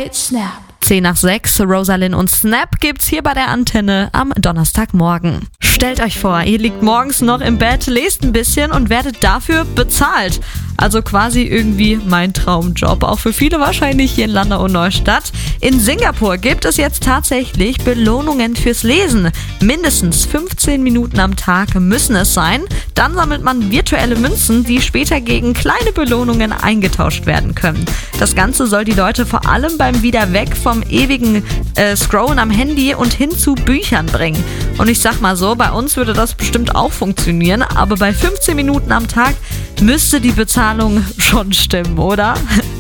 Kate Snap. 10 nach 6, Rosalind und Snap gibt's hier bei der Antenne am Donnerstagmorgen. Stellt euch vor, ihr liegt morgens noch im Bett, lest ein bisschen und werdet dafür bezahlt. Also quasi irgendwie mein Traumjob, auch für viele wahrscheinlich hier in Landau und Neustadt. In Singapur gibt es jetzt tatsächlich Belohnungen fürs Lesen. Mindestens 15 Minuten am Tag müssen es sein. Dann sammelt man virtuelle Münzen, die später gegen kleine Belohnungen eingetauscht werden können. Das Ganze soll die Leute vor allem beim wieder weg vom ewigen Scrollen am Handy und hin zu Büchern bringen. Und ich sag mal so, bei uns würde das bestimmt auch funktionieren, aber bei 15 Minuten am Tag müsste die Bezahlung schon stimmen, oder?